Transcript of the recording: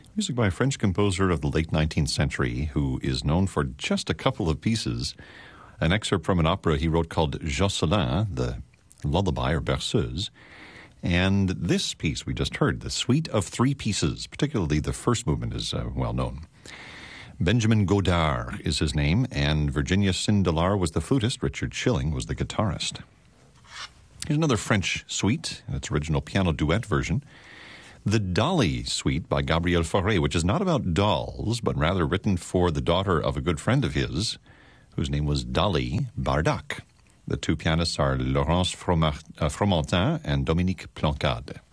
Music by a French composer of the late 19th century who is known for just a couple of pieces. An excerpt from an opera he wrote called Jocelyn, the lullaby or berceuse. And this piece we just heard, the Suite of Three Pieces, particularly the first movement is well known. Benjamin Godard is his name, and Virginia Sindelar was the flutist. Richard Schilling was the guitarist. Here's another French suite in its original piano duet version. The Dolly Suite by Gabriel Fauré, which is not about dolls, but rather written for the daughter of a good friend of his, whose name was Dolly Bardac. The two pianists are Laurence Fromentin and Dominique Plancade.